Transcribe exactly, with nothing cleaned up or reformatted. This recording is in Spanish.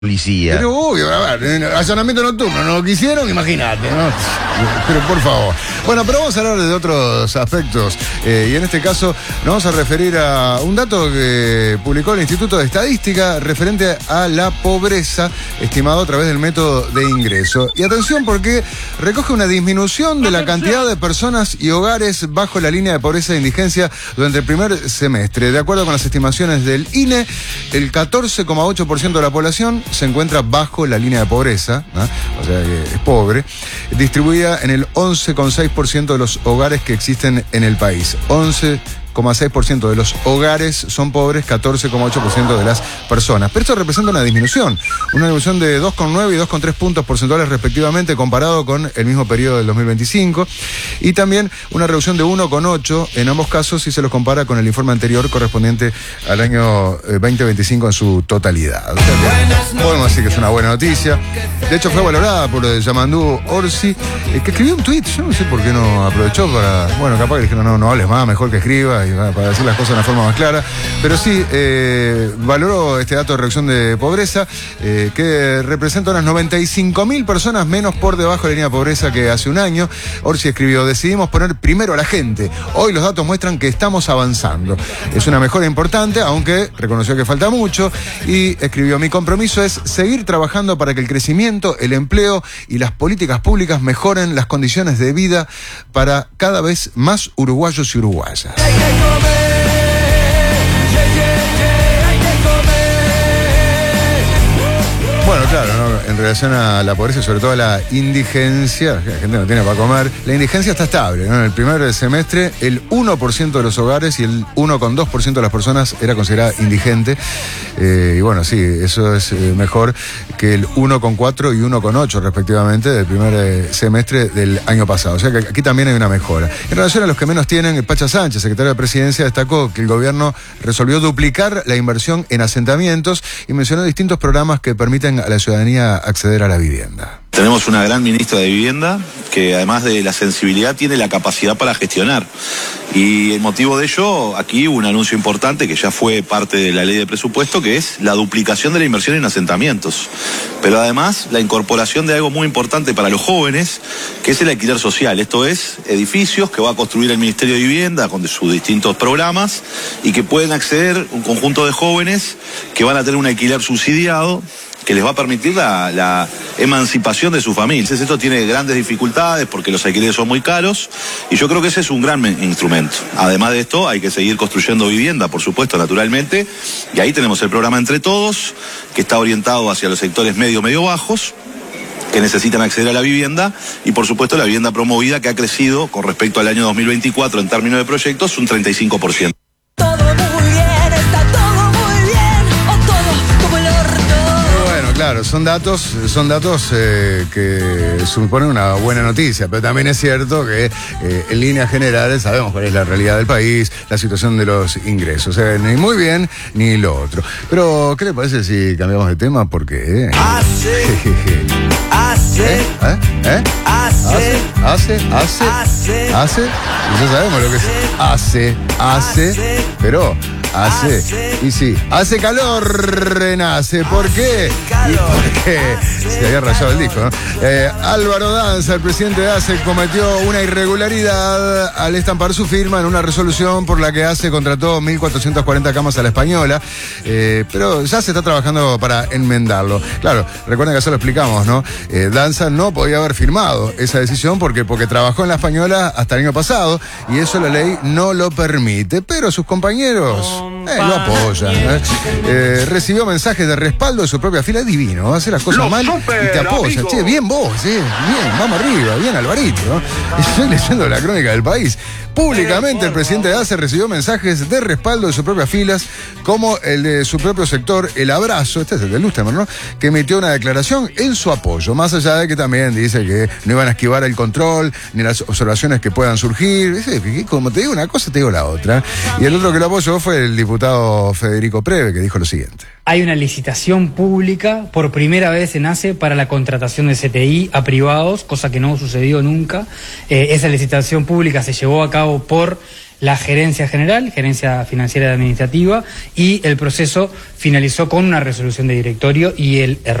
policía. Pero uy, a ver, allanamiento nocturno, no lo quisieron, imagínate, ¿no? Pero por favor. Bueno, pero vamos a hablar de otros aspectos. Eh, y en este caso nos vamos a referir a un dato que publicó el Instituto de Estadística referente a la pobreza, estimado a través del método de ingreso. Y atención, porque recoge una disminución de la cantidad de personas y hogares bajo la línea de pobreza e indigencia durante el primer semestre. De acuerdo con las estimaciones del I N E, el catorce coma ocho por ciento de la población se encuentra bajo la línea de pobreza, ¿no? O sea que es pobre, distribuida en el once coma seis por ciento de los hogares que existen en el país. once coma seis por ciento de los hogares son pobres, catorce coma ocho por ciento de las personas. Pero esto representa una disminución, una disminución de dos coma nueve y dos coma tres puntos porcentuales respectivamente comparado con el mismo periodo del dos mil veinticinco, y también una reducción de uno coma ocho en ambos casos si se los compara con el informe anterior correspondiente al año veinte veinticinco en su totalidad. O sea que podemos decir que es una buena noticia. De hecho fue valorada por Yamandú Orsi, eh, que escribió un tuit. Yo no sé por qué no aprovechó para, bueno, capaz que dijeron no, no hables más, mejor que escriba, y para decir las cosas de una forma más clara, pero sí eh, valoró este dato de reducción de pobreza, eh, que representa unas noventa y cinco mil personas menos por debajo de la línea de pobreza que hace un año. Orsi escribió: decidimos poner primero a la gente. Hoy los datos muestran que estamos avanzando. Es una mejora importante, aunque reconoció que falta mucho, y escribió: mi compromiso es seguir trabajando para que el crecimiento, el empleo y las políticas públicas mejoren las condiciones de vida para cada vez más uruguayos y uruguayas. Bueno, claro, ¿no? En relación a la pobreza y sobre todo a la indigencia, la gente no tiene para comer, la indigencia está estable, ¿no? En el primer semestre el uno por ciento de los hogares y el uno coma dos por ciento de las personas era considerada indigente, eh, y bueno, sí, eso es eh, mejor que el uno coma cuatro y uno coma ocho respectivamente del primer eh, semestre del año pasado, o sea que aquí también hay una mejora. En relación a los que menos tienen, Pacha Sánchez, secretario de Presidencia, destacó que el gobierno resolvió duplicar la inversión en asentamientos y mencionó distintos programas que permiten a la ciudadanía acceder a la vivienda. Tenemos una gran ministra de Vivienda que, además de la sensibilidad, tiene la capacidad para gestionar. Y el motivo de ello, aquí hubo un anuncio importante que ya fue parte de la ley de presupuesto, que es la duplicación de la inversión en asentamientos. Pero además la incorporación de algo muy importante para los jóvenes, que es el alquiler social. Esto es edificios que va a construir el Ministerio de Vivienda con sus distintos programas y que pueden acceder un conjunto de jóvenes que van a tener un alquiler subsidiado que les va a permitir la, la emancipación de sus familias. Esto tiene grandes dificultades porque los alquileres son muy caros y yo creo que ese es un gran instrumento. Además de esto, hay que seguir construyendo vivienda, por supuesto, naturalmente, y ahí tenemos el programa Entre Todos, que está orientado hacia los sectores medio, medio bajos, que necesitan acceder a la vivienda, y por supuesto la vivienda promovida, que ha crecido con respecto al año dos mil veinticuatro en términos de proyectos un treinta y cinco por ciento. Claro, son datos, son datos eh, que suponen una buena noticia, pero también es cierto que eh, en líneas generales sabemos cuál es la realidad del país, la situación de los ingresos, o sea, ni muy bien ni lo otro. Pero, ¿qué le parece si cambiamos de tema? Porque... Eh, hace, hace, ¿Eh? ¿Eh? ¿Eh? hace, hace, hace, hace, hace, y ya sabemos lo que es hace, hace, pero... Hace, y sí, hace calor, renace. ¿Por qué? Y porque se había rayado el disco, ¿no? Eh, Álvaro Danza, el presidente de A C E cometió una irregularidad al estampar su firma en una resolución por la que A C E contrató mil cuatrocientas cuarenta camas a la Española, eh, pero ya se está trabajando para enmendarlo. Claro, recuerden que eso lo explicamos, ¿no? Eh, Danza no podía haber firmado esa decisión porque, porque trabajó en la Española hasta el año pasado y eso la ley no lo permite, pero sus compañeros... Eh, lo apoyan. ¿eh? Eh, recibió mensajes de respaldo de su propia fila. Divino, hace las cosas Lo mal super, y te apoya. amigo. Che, bien vos, eh, bien, vamos arriba, bien Alvarito. ¿no? Estoy leyendo la crónica del país. Públicamente el presidente de A C E recibió mensajes de respaldo de sus propias filas, como el de su propio sector, El Abrazo, este es el de Lusterman, ¿no? Que emitió una declaración en su apoyo, más allá de que también dice que no iban a esquivar el control, ni las observaciones que puedan surgir. Como te digo una cosa, te digo la otra. Y el otro que lo apoyó fue el diputado Federico Preve, que dijo lo siguiente. Hay una licitación pública por primera vez en A C E para la contratación de C T I a privados, cosa que no sucedió nunca. Eh, esa licitación pública se llevó a cabo por la gerencia general, gerencia financiera y administrativa, y el proceso finalizó con una resolución de directorio y el error